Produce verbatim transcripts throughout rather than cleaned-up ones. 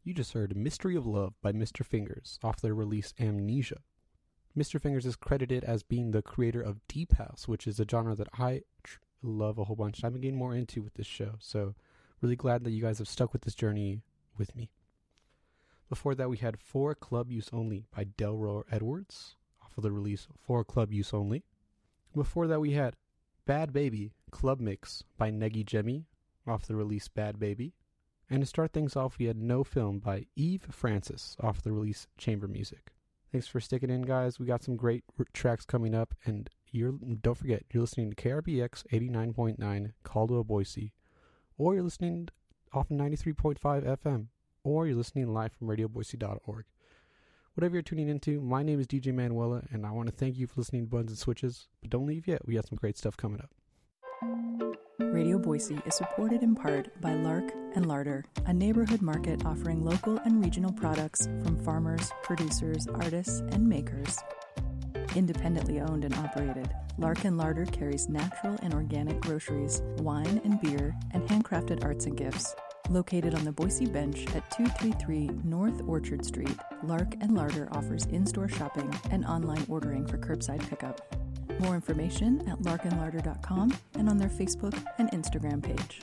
You just heard Mystery of Love by Mister Fingers off their release Amnesia. Mister Fingers is credited as being the creator of Deep House, which is a genre that I tr- love a whole bunch. I've been getting more into with this show, so really glad that you guys have stuck with this journey with me. Before that, we had For Club Use Only by Delroy Edwards off of the release For Club Use Only. Before that, we had Bad Baby Club Mix by Negi Jemi off the release Bad Baby. And to start things off, we had No Film by Eve Francis off the release Chamber Music. Thanks for sticking in, guys. We got some great r- tracks coming up, and you're don't forget, you're listening to K R B X eighty-nine point nine Caldwell, Boise, or you're listening off ninety-three point five F M, or you're listening live from radio boise dot org. Whatever you're tuning into, my name is D J Manuela, and I want to thank you for listening to Buttons and Switches. But don't leave yet. We got some great stuff coming up. Radio Boise is supported in part by Lark and Larder, a neighborhood market offering local and regional products from farmers, producers, artists, and makers. Independently owned and operated, Lark and Larder carries natural and organic groceries, wine and beer, and handcrafted arts and gifts. Located on the Boise Bench at two thirty-three North Orchard Street, Lark and Larder offers in-store shopping and online ordering for curbside pickup. More information at lark and larder dot com and on their Facebook and Instagram page.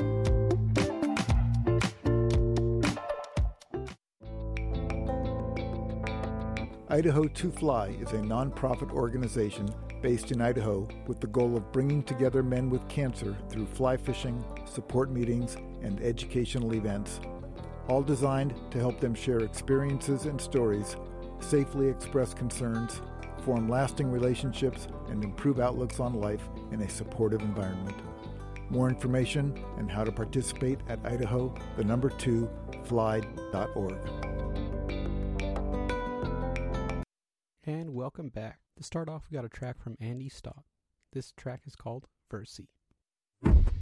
Idaho to Fly is a nonprofit organization based in Idaho with the goal of bringing together men with cancer through fly fishing, support meetings, and educational events, all designed to help them share experiences and stories, safely express concerns, form lasting relationships, and improve outlooks on life in a supportive environment. More information and how to participate at Idaho, the number two, fly dot org. And welcome back. To start off, we got a track from Andy Stott. This track is called Versi.